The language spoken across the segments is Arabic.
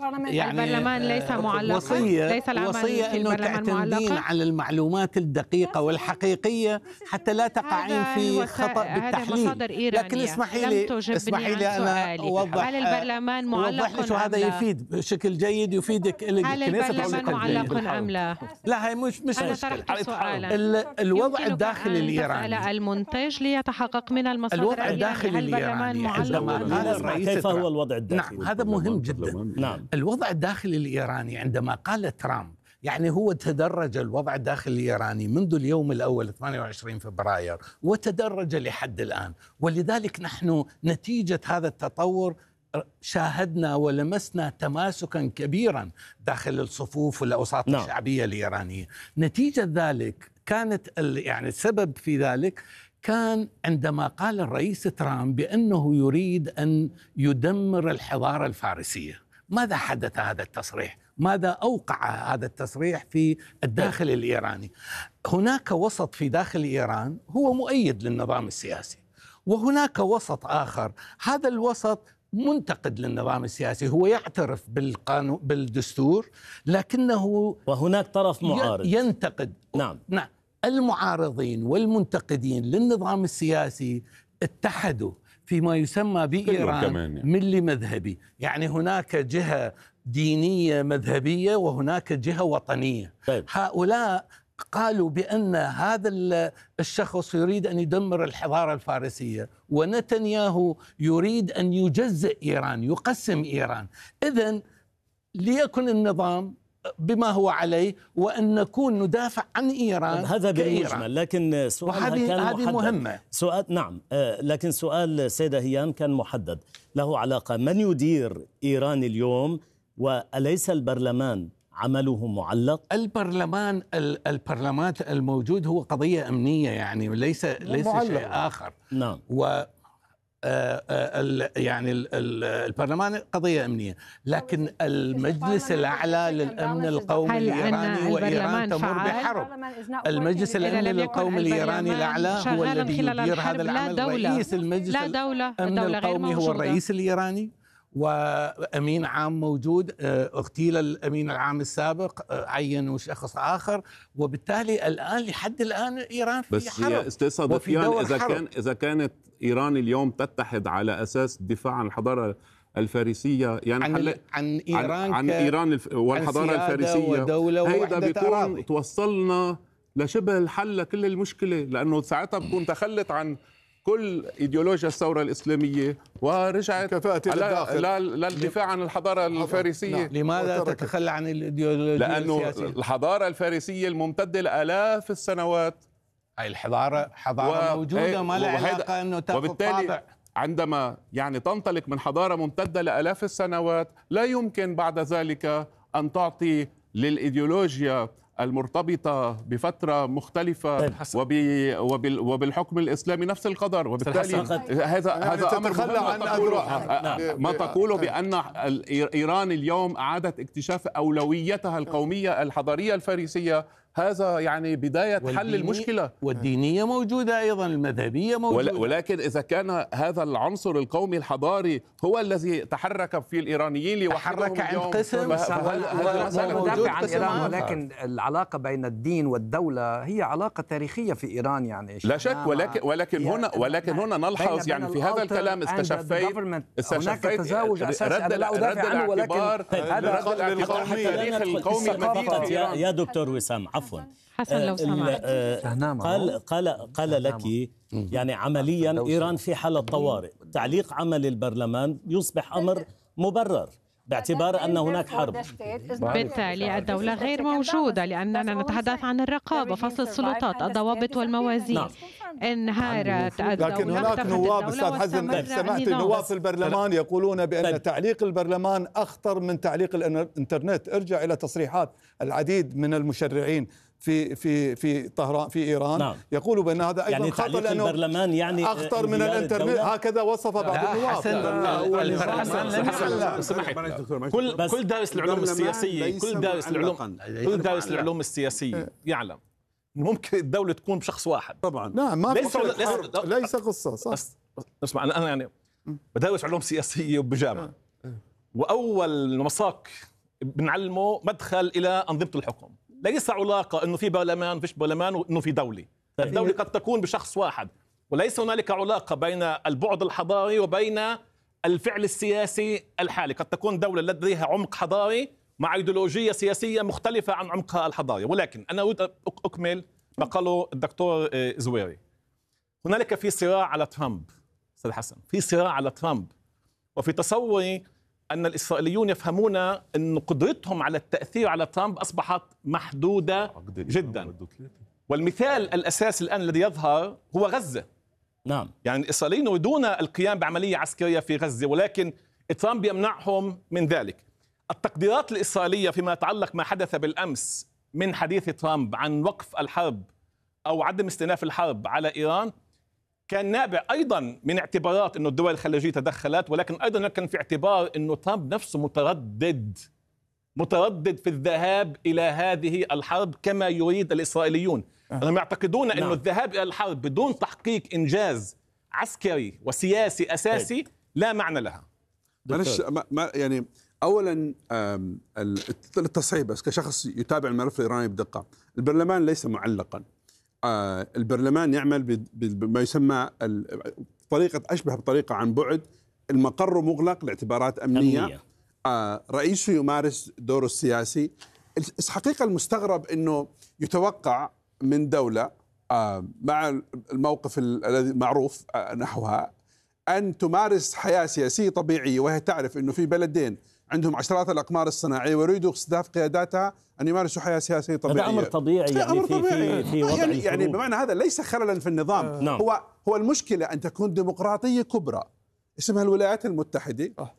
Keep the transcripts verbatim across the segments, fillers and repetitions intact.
يعني البرلمان ليس معلقا، وصية ليس العمل وصية في أنه البرلمان تعتمدين معلقا على المعلومات الدقيقة والحقيقية حتى لا تقعين في خطأ بالتحليل. لكن اسمحي لي اسمحي لي أنا أوضح. هل البرلمان معلق لك وهذا يفيد بشكل جيد يفيدك. هل البرلمان معلق أم لا؟ لا هي مش مش أنا طرحت سؤالا. الوضع الداخلي الإيراني، المنتج ليتحقق من المصادر الوضع الداخلي الإيراني عندما قال الرئيس كيف هو الوضع الداخلي؟ نعم هذا مهم جدا. نعم. الوضع الداخلي الإيراني عندما قال ترامب، يعني هو تدرج الوضع الداخلي الإيراني منذ اليوم الأول ثمانية وعشرين فبراير وتدرج لحد الآن، ولذلك نحن نتيجة هذا التطور شاهدنا ولمسنا تماسكا كبيرا داخل الصفوف والأوساط نعم. الشعبية الإيرانية. نتيجة ذلك كانت يعني السبب في ذلك كان عندما قال الرئيس ترامب بأنه يريد أن يدمر الحضارة الفارسية. ماذا حدث هذا التصريح؟ ماذا أوقع هذا التصريح في الداخل الإيراني؟ هناك وسط في داخل إيران هو مؤيد للنظام السياسي، وهناك وسط آخر هذا الوسط منتقد للنظام السياسي، هو يعترف بالقانون بالدستور لكنه وهناك طرف معارض ينتقد. نعم نعم المعارضين والمنتقدين للنظام السياسي اتحدوا فيما يسمى بإيران يعني. ملي مذهبي، يعني هناك جهة دينية مذهبية وهناك جهة وطنية. طيب. هؤلاء قالوا بأن هذا الشخص يريد أن يدمر الحضارة الفارسية، ونتنياهو يريد أن يجزئ إيران، يقسم إيران. إذن ليكن النظام بما هو عليه وأن نكون ندافع عن إيران. هذا بالمجمل، لكن سؤالها كان هذه محدد. مهمة. سؤال نعم، لكن سؤال سيدة هيام كان محدد، له علاقة من يدير إيران اليوم، وأليس البرلمان عمله معلق؟ البرلمان البرلمان الموجود هو قضية أمنية، يعني ليس ليس شيء آخر. نعم. و يعني البرلمان قضية أمنية، لكن المجلس الأعلى للأمن القومي الإيراني وإيران تمر بحرب. المجلس الأمن القومي الإيراني الأعلى هو الذي يدير هذا العمل. رئيس المجلس الأمن القومي هو الرئيس الإيراني، وأمين عام موجود، اغتيل الأمين العام السابق، عينوا شخص آخر، وبالتالي الآن لحد الآن إيران في بس حرب. بس يا أستاذ صدفيان، إذا كان إذا كانت إيران اليوم تتحد على أساس الدفاع عن الحضارة الفارسية، يعني عن, عن, عن إيران عن, عن إيران الف... والحضارة الفارسية، هيدا بيكون توصلنا لشبه الحل لكل المشكلة، لأنه ساعتها بكون تخلت عن كل إيديولوجيا الثورة الإسلامية ورجعت للدفاع عن الحضارة الفارسية. لماذا تتخلى عن الإيديولوجيا لأنه السياسية؟ الحضارة الفارسية الممتدة لآلاف السنوات، أي الحضارة حضارة و... موجودة، ما لها علاقة أنه تأخذ طابع. عندما يعني تنطلق من حضارة ممتدة لآلاف السنوات، لا يمكن بعد ذلك أن تعطي للإيديولوجيا المرتبطة بفترة مختلفة وبي وبال وبالحكم الإسلامي نفس القدر. وبالتالي هذا هذا أمر مهم. ما تقوله بأن إيران اليوم أعادت اكتشاف أولويتها القومية الحضارية الفارسية، هذا يعني بداية حل المشكلة. والدينية موجودة أيضا، المذهبية موجودة، ولكن إذا كان هذا العنصر القومي الحضاري هو الذي تحرك في الإيرانيين لوحدهم تحرك عن قسم، ندافع عن إيران، ولكن العلاقة بين الدين والدولة هي علاقة تاريخية في إيران، يعني لا شك. ولكن ولكن هنا ولكن هنا نلحظ يعني في هذا الكلام استشفيت استشفيت تزاوج أساسي أنا لا أدافع عنه، ولكن هذا رد الاعتبار التاريخ القومي المديد في إيران. يا دكتور وسام، عفوا حسن لو سمحت، قال قال قال لك يعني عمليا إيران في حالة طوارئ، تعليق عمل البرلمان يصبح أمر مبرر باعتبار أن هناك حرب. بالتالي الدولة غير موجودة، لأننا نتحدث عن الرقابة، فصل السلطات، الضوابط والموازين. نعم. انهارت الدولة، لكن هناك نواب أستاذ حزم، سمعت نواب في البرلمان يقولون بأن طيب. تعليق البرلمان أخطر من تعليق الإنترنت. ارجع إلى تصريحات العديد من المشرعين في في في طهران في ايران. نعم. يقولوا بان هذا ايضا يعني خطر، لانه البرلمان يعني اخطر من الانترنت، هكذا وصف بعض النواب. كل كل دارس العلوم السياسيه كل دارس العلوم كل دارس العلوم السياسيه يعلم ممكن الدوله تكون بشخص واحد. طبعا نعم، ما ليس ليس قصه صح. اسمع، انا يعني بدرس علوم سياسيه وبجامعه، وأول مساق بنعلمه مدخل إلى أنظمة الحكم. ليس علاقة أنه في برلمان وفيش برلمان وأنه في دولة. الدولة قد تكون بشخص واحد، وليس هنالك علاقة بين البعد الحضاري وبين الفعل السياسي الحالي. قد تكون دولة لديها عمق حضاري مع ايديولوجية سياسية مختلفة عن عمقها الحضاري. ولكن أنا أريد أكمل ما قاله الدكتور زويري. هنالك في صراع على ترامب أستاذ حسن، في صراع على ترامب، وفي تصوري أن الإسرائيليون يفهمون أن قدرتهم على التأثير على ترامب أصبحت محدودة جدا. والمثال الأساسي الآن الذي يظهر هو غزة. نعم، يعني الإسرائيليين يريدون القيام بعملية عسكرية في غزة، ولكن ترامب يمنعهم من ذلك. التقديرات الإسرائيلية فيما يتعلق ما حدث بالأمس من حديث ترامب عن وقف الحرب أو عدم استئناف الحرب على إيران كان نابع أيضا من اعتبارات أنه الدول الخليجية تدخلت، ولكن أيضا كان في اعتبار أنه ترامب نفسه متردد متردد في الذهاب إلى هذه الحرب كما يريد الإسرائيليون. هم يعتقدون أنه نعم. الذهاب إلى الحرب بدون تحقيق إنجاز عسكري وسياسي أساسي لا معنى لها. معلش ما يعني أولا التصحيح بس كشخص يتابع الملف الإيراني بدقة، البرلمان ليس معلقا. البرلمان يعمل بما يسمى طريقة أشبه بطريقة عن بعد، المقر مغلق لاعتبارات أمنية, أمنية. رئيسه يمارس دوره السياسي. الحقيقة المستغرب أنه يتوقع من دولة مع الموقف الذي معروف نحوها أن تمارس حياة سياسية طبيعية، وهي تعرف أنه في بلدين عندهم عشرات الأقمار الصناعية ويريدوا استهداف قياداتها أن يمارسوا حياة سياسية طبيعية. هذا أمر طبيعي يعني أمر طبيعي. في, في وضع يعني, يعني بمعنى هذا ليس خللا في النظام. آه. نعم. هو هو المشكلة أن تكون ديمقراطية كبرى اسمها الولايات المتحدة آه.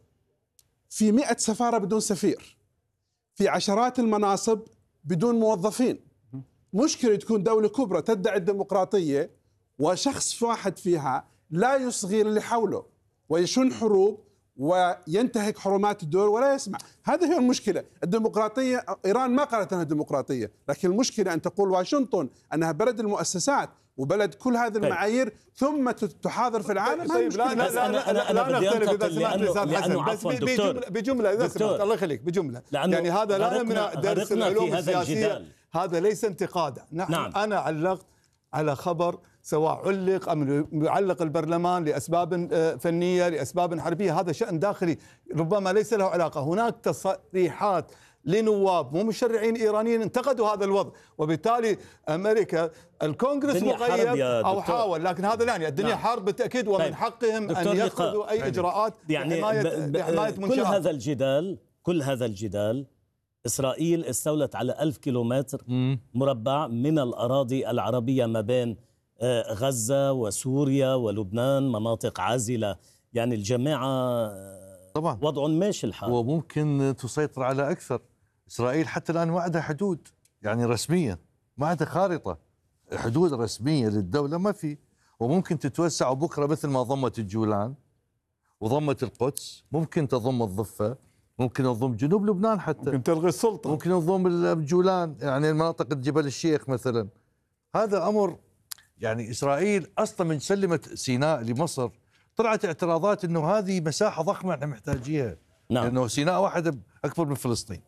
في مئة سفارة بدون سفير، في عشرات المناصب بدون موظفين. مشكلة تكون دولة كبرى تدعي الديمقراطية وشخص واحد فيها لا يصغي اللي حوله ويشن حروب وينتهك حرمات الدول ولا يسمع. هذه هي المشكلة. الديمقراطية إيران ما قالت أنها ديمقراطية، لكن المشكلة أن تقول واشنطن أنها بلد المؤسسات وبلد كل هذه المعايير ثم تحاضر في العالم. طيب لا لا لا لا لا نختلف إذا سمحت أستاذ حسن، بس بجملة بجملة إذا سمحت الله يخليك بجملة، يعني هذا لا يمنع درس العلوم السياسية، هذا ليس انتقادا. نحن نعم. أنا علقت على خبر سواء علق أم يعلق البرلمان لأسباب فنية لأسباب حربية، هذا شأن داخلي ربما ليس له علاقة. هناك تصريحات لنواب ومشرعين إيرانيين انتقدوا هذا الوضع، وبالتالي أمريكا الكونغرس مغيب أو حاول، لكن هذا لا يعني الدنيا نعم. حرب بالتأكيد، ومن طيب. حقهم أن يأخذوا أي إجراءات يعني لحماية منشآت. كل هذا الجدال كل هذا الجدال إسرائيل استولت على ألف كيلومتر مربع من الأراضي العربية ما بين غزة وسوريا ولبنان، مناطق عازلة، يعني الجماعة طبعا وضع ماشي الحال وممكن تسيطر على أكثر. إسرائيل حتى الآن ما عندها حدود يعني رسميا، ما عندها خارطة حدود رسمية للدولة ما في، وممكن تتوسع وبكرة مثل ما ضمت الجولان وضمت القدس ممكن تضم الضفة، ممكن تضم جنوب لبنان، حتى ممكن تلغي السلطة، ممكن تضم الجولان يعني مناطق جبل الشيخ مثلا. هذا أمر يعني إسرائيل أصلا من سلمت سيناء لمصر طلعت اعتراضات إنه هذه مساحة ضخمة احنا محتاجيها، نعم. لأنه سيناء واحدة أكبر من فلسطين.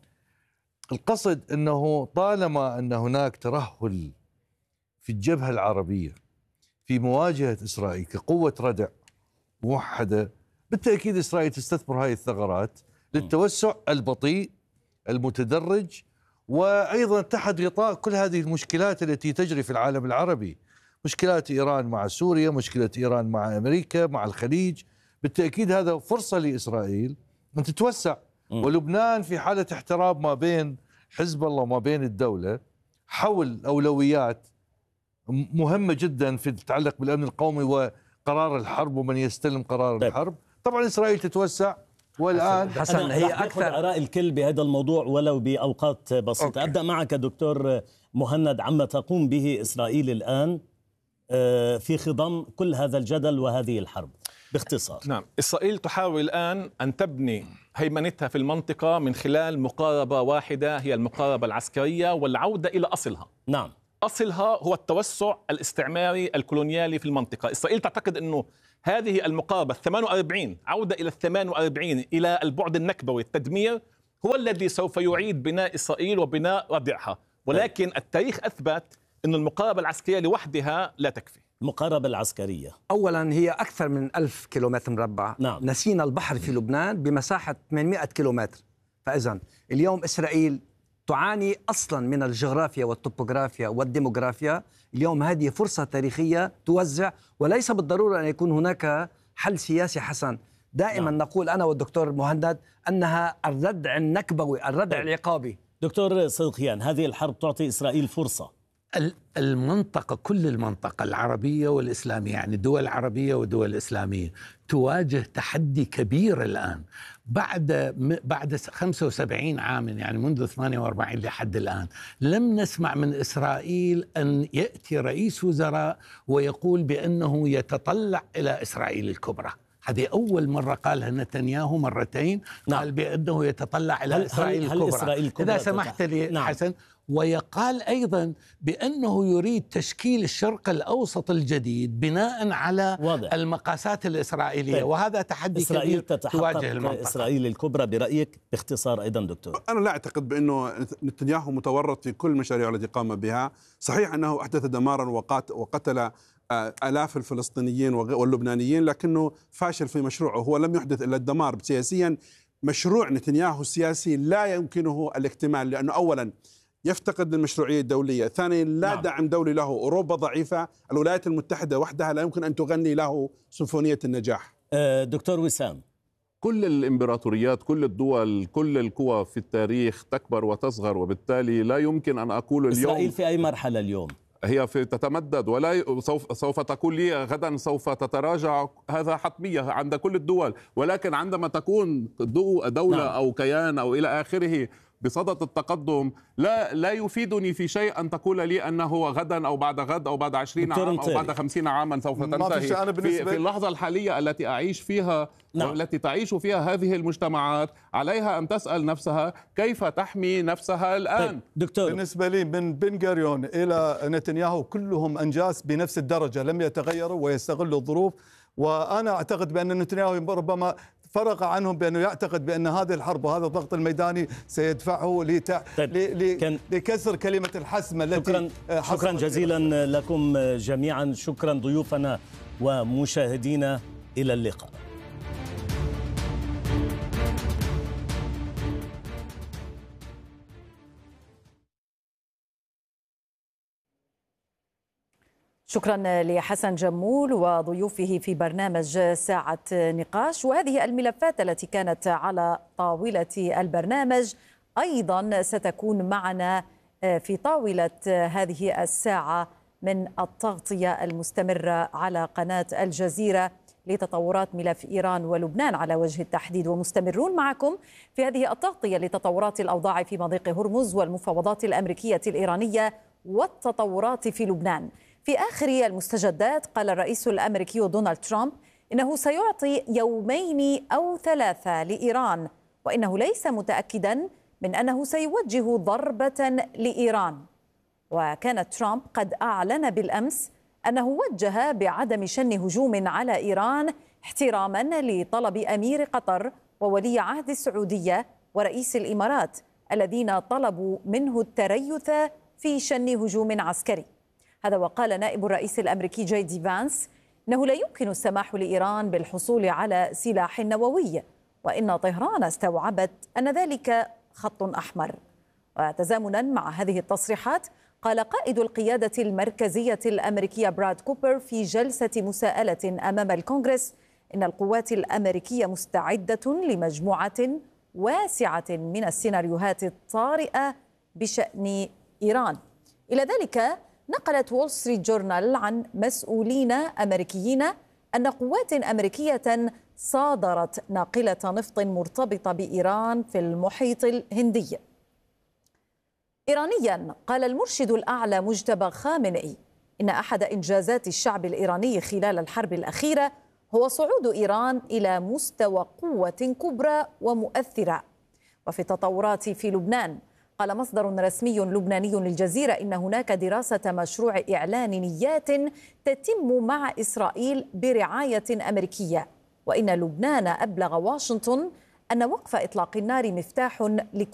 القصد أنه طالما أن هناك ترهل في الجبهة العربية في مواجهة إسرائيل كقوة ردع موحدة، بالتأكيد إسرائيل تستثمر هذه الثغرات للتوسع البطيء المتدرج، وأيضا تحت غطاء كل هذه المشكلات التي تجري في العالم العربي، مشكلات إيران مع سوريا، مشكلة إيران مع أمريكا مع الخليج. بالتأكيد هذا فرصة لإسرائيل أن تتوسع. م. ولبنان في حالة احتراب ما بين حزب الله وما بين الدولة حول أولويات مهمة جدا في تتعلق بالأمن القومي وقرار الحرب ومن يستلم قرار طيب. الحرب. طبعا إسرائيل تتوسع. والآن حسن هي أكثر آراء الكل بهذا الموضوع ولو بأوقات بسيطة. أوكي. أبدأ معك دكتور مهند عما تقوم به إسرائيل الآن في خضم كل هذا الجدل وهذه الحرب باختصار. نعم، إسرائيل تحاول الآن أن تبني هيمنتها في المنطقة من خلال مقاربة واحدة هي المقاربة العسكرية والعودة إلى أصلها. نعم، أصلها هو التوسع الاستعماري الكولونيالي في المنطقة. إسرائيل تعتقد أنه هذه المقاربة ثمانية وأربعين عودة إلى الثمان وأربعين إلى البعد النكبوي التدمير هو الذي سوف يعيد بناء إسرائيل وبناء ردعها، ولكن التاريخ أثبت أن المقاربة العسكرية لوحدها لا تكفي. المقاربة العسكرية أولا هي أكثر من ألف كيلومتر مربع. نعم. نسينا البحر في لبنان بمساحة ثمانمائة كيلومتر. فإذا اليوم إسرائيل تعاني أصلا من الجغرافيا والتوبوغرافيا والديموغرافيا. اليوم هذه فرصة تاريخية توزع، وليس بالضرورة أن يكون هناك حل سياسي حسن. دائما نعم. نقول أنا والدكتور مهند أنها الردع النكبوي، الردع العقابي. دكتور صدقيان، هذه الحرب تعطي إسرائيل فرصة. المنطقة، كل المنطقة العربية والإسلامية، يعني دول عربية ودول إسلامية، تواجه تحدي كبير الآن بعد بعد خمسة وسبعين عاما، يعني منذ ثمانية وأربعين لحد الآن لم نسمع من إسرائيل أن يأتي رئيس وزراء ويقول بأنه يتطلع إلى إسرائيل الكبرى. هذه أول مرة قالها نتنياهو مرتين. نعم. قال بأنه يتطلع إلى هل إسرائيل, هل الكبرى. إسرائيل الكبرى إذا سمحت لي. نعم. حسن. ويقال أيضا بأنه يريد تشكيل الشرق الأوسط الجديد بناء على واضح. المقاسات الإسرائيلية. طيب. وهذا تحدي إسرائيل كبير تواجه المنطقة. إسرائيل الكبرى برأيك باختصار أيضا دكتور؟ أنا لا أعتقد بأنه نتنياهو متورط في كل المشاريع التي قام بها. صحيح أنه أحدث دمارا وقتل آلاف الفلسطينيين واللبنانيين، لكنه فاشل في مشروعه. هو لم يحدث إلا الدمار سياسيا. مشروع نتنياهو السياسي لا يمكنه الاكتمال، لأنه أولا يفتقد المشروعية الدولية، ثانيا لا نعم. دعم دولي له. أوروبا ضعيفة، الولايات المتحدة وحدها لا يمكن أن تغني له سيمفونية النجاح. دكتور وسام، كل الإمبراطوريات، كل الدول، كل القوى في التاريخ تكبر وتصغر، وبالتالي لا يمكن أن أقول اليوم إسرائيل في أي مرحلة اليوم؟ هي في تتمدد، ولا سوف, سوف تقول لي غدا سوف تتراجع، هذا حتمية عند كل الدول. ولكن عندما تكون دولة نعم. أو كيان أو إلى آخره بصدد التقدم، لا لا يفيدني في شيء أن تقول لي أنه غدا أو بعد غد أو بعد عشرين عام أو بعد خمسين عاما سوف تنتهي. في, في اللحظة الحالية التي أعيش فيها نعم. والتي تعيش فيها هذه المجتمعات، عليها أن تسأل نفسها كيف تحمي نفسها الآن. طيب. دكتور، بالنسبة لي من بن غوريون إلى نتنياهو كلهم أنجاز بنفس الدرجة، لم يتغيروا ويستغلوا الظروف. وأنا أعتقد بأن نتنياهو ربما فرق عنهم بأنه يعتقد بأن هذه الحرب وهذا الضغط الميداني سيدفعه لتع... طيب. ل... كان... لكسر كلمة الحسم التي شكرا, شكرا جزيلا لكم جميعا. شكرا ضيوفنا ومشاهدينا، إلى اللقاء. شكرا لحسن جمول وضيوفه في برنامج ساعة نقاش. وهذه الملفات التي كانت على طاولة البرنامج أيضا ستكون معنا في طاولة هذه الساعة من التغطية المستمرة على قناة الجزيرة لتطورات ملف إيران ولبنان على وجه التحديد. ومستمرون معكم في هذه التغطية لتطورات الأوضاع في مضيق هرمز والمفاوضات الأمريكية الإيرانية والتطورات في لبنان. في آخر المستجدات قال الرئيس الأمريكي دونالد ترامب إنه سيعطي يومين أو ثلاثة لإيران، وإنه ليس متأكدا من أنه سيوجه ضربة لإيران. وكان ترامب قد أعلن بالأمس أنه وجه بعدم شن هجوم على إيران احتراما لطلب أمير قطر وولي عهد السعودية ورئيس الإمارات الذين طلبوا منه التريث في شن هجوم عسكري. هذا وقال نائب الرئيس الأمريكي جي دي فانس إنه لا يمكن السماح لإيران بالحصول على سلاح نووي، وإن طهران استوعبت أن ذلك خط أحمر. وتزامنا مع هذه التصريحات قال قائد القيادة المركزية الأمريكية براد كوبر في جلسة مساءلة أمام الكونغرس إن القوات الأمريكية مستعدة لمجموعة واسعة من السيناريوهات الطارئة بشأن إيران. إلى ذلك نقلت وول ستريت جورنال عن مسؤولين أمريكيين أن قوات أمريكية صادرت ناقلة نفط مرتبطة بإيران في المحيط الهندي. إيرانيا قال المرشد الأعلى مجتبى خامنئي إن أحد إنجازات الشعب الإيراني خلال الحرب الأخيرة هو صعود إيران إلى مستوى قوة كبرى ومؤثرة. وفي التطورات في لبنان قال مصدر رسمي لبناني للجزيرة إن هناك دراسة مشروع إعلان نيات تتم مع إسرائيل برعاية أمريكية، وإن لبنان أبلغ واشنطن أن وقف إطلاق النار مفتاح